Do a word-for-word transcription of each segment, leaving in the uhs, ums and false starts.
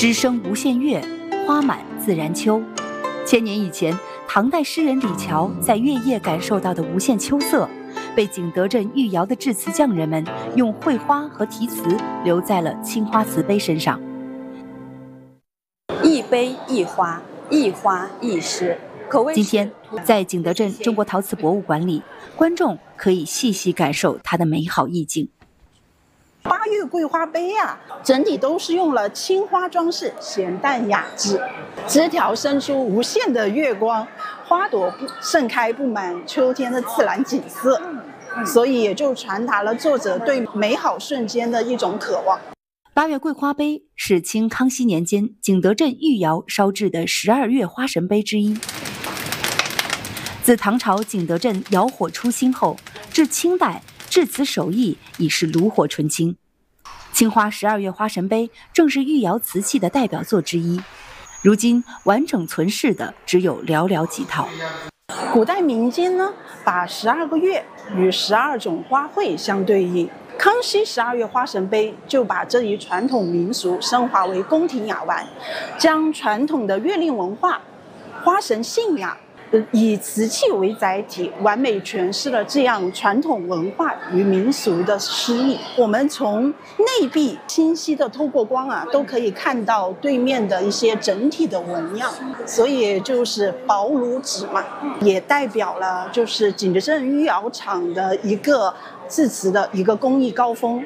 枝生无限月，花满自然秋。千年以前，唐代诗人李峤在月夜感受到的无限秋色，被景德镇御窑的制瓷匠人们用绘花和题词留在了青花瓷杯身上。 一杯一花，一花一诗。 今天，在景德镇中国陶瓷博物馆里，观众可以细细感受它的美好意境。 八月桂花杯啊，整体都是用了青花装饰，咸淡雅致，枝条伸出无限的月光，花朵盛开布满秋天的自然景色，所以也就传达了作者对美好瞬间的一种渴望。 八月桂花杯是清康熙年间景德镇御窑烧制的十二月花神杯之一。自唐朝景德镇窑火初兴后，至清代制瓷手艺已是炉火纯青。青花十二月花神杯正是御窑瓷器的代表作之一，如今完整存世的只有寥寥几套。 古代民间呢，把十二个月与十二种花卉相对应，康熙十二月花神杯就把这一传统民俗升华为宫廷雅玩，将传统的月令文化、花神信仰以瓷器为载体，完美诠释了这样传统文化与民俗的诗意。我们从内壁清晰的透过光啊，都可以看到对面的一些整体的纹样，所以就是薄如纸嘛，也代表了就是景德镇御窑厂的一个制瓷的一个工艺高峰。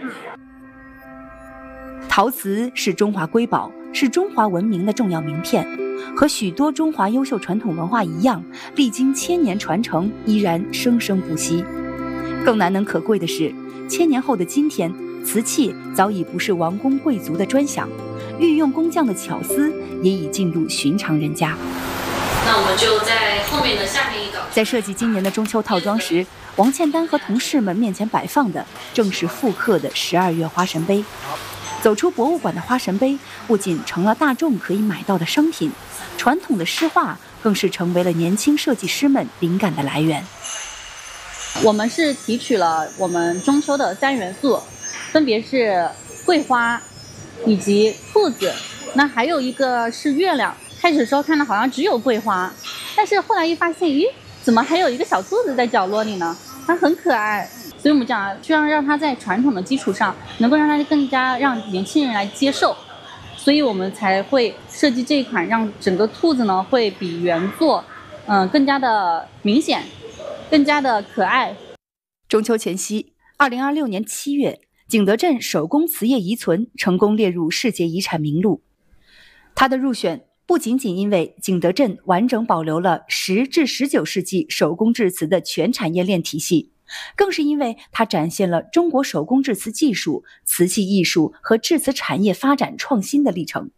陶瓷是中华瑰宝，是中华文明的重要名片。和许多中华优秀传统文化一样，历经千年传承，依然生生不息。更难能可贵的是，千年后的今天，瓷器早已不是王公贵族的专享，御用工匠的巧思也已进入寻常人家。 那我们就在后面的下面一个。 在设计今年的中秋套装时，王倩丹和同事们面前摆放的正是复刻的十二月花神杯。走出博物馆的花神杯不仅成了大众可以买到的商品，传统的诗画更是成为了年轻设计师们灵感的来源。 我们是提取了我们中秋的三元素，分别是桂花以及兔子，那还有一个是月亮。开始的时候看到好像只有桂花，但是后来一发现，咦，怎么还有一个小兔子在角落里呢？它很可爱。所以我们讲，就要让它在传统的基础上，能够让它更加让年轻人来接受，所以我们才会设计这一款，让整个兔子呢会比原作，嗯、呃，更加的明显，更加的可爱。 中秋前夕，二零二六年七月，景德镇手工瓷业遗存成功列入世界遗产名录。它的入选不仅仅因为景德镇完整保留了十至十九世纪手工制瓷的全产业链体系，更是因为它展现了中国手工制瓷技术、瓷器艺术和制瓷产业发展创新的历程。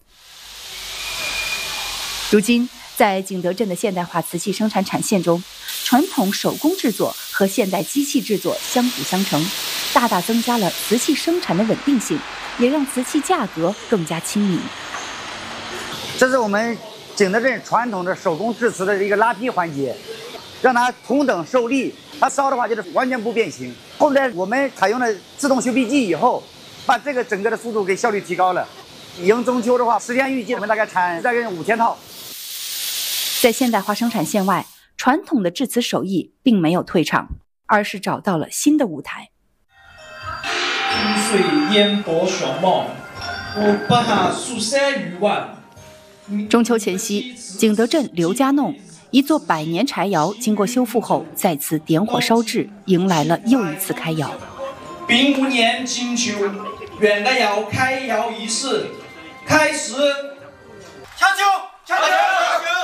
如今，在景德镇的现代化瓷器生产产线中，传统手工制作和现代机器制作相辅相成，大大增加了瓷器生产的稳定性，也让瓷器价格更加亲民。 这是我们景德镇传统的手工制瓷的一个拉坯环节，让它同等受力。它烧的话就是完全不变形。后来我们采用了自动修坯机以后，把这个整个的速度给效率提高了。迎中秋的话，时间预计我们大概产大概五千套。 在现代化生产线外，传统的制瓷手艺并没有退场，而是找到了新的舞台。 金水烟波双茂，我把它数三余万。 中秋前夕，景德镇刘家弄一座百年柴窑经过修复后再次点火烧制，迎来了又一次开窑。 丙午年金秋，元大窑开窑仪式开始。敲球，敲球，敲球。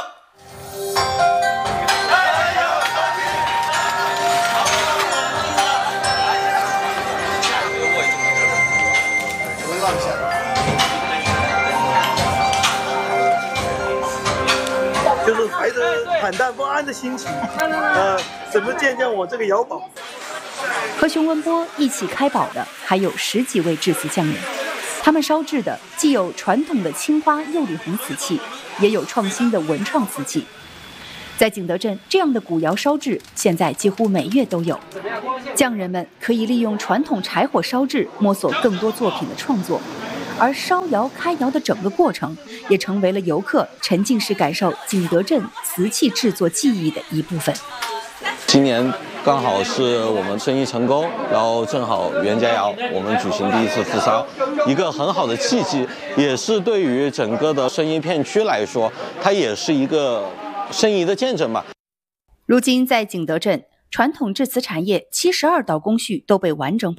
就是怀着坦荡不安的心情，呃，怎么见见我这个窑宝？ 和熊文波一起开宝的还有十几位制瓷匠人，他们烧制的既有传统的青花釉里红瓷器，也有创新的文创瓷器。在景德镇，这样的古窑烧制现在几乎每月都有，匠人们可以利用传统柴火烧制，摸索更多作品的创作。 而烧窑开窑的整个过程，也成为了游客沉浸式感受景德镇瓷器制作技艺的一部分。 今年刚好是我们生意成功，然后正好袁家窑我们举行第一次复烧，一个很好的契机，也是对于整个的生意片区来说，它也是一个生意的见证吧。 如今在景德镇，传统制瓷产业七十二道工序都被完整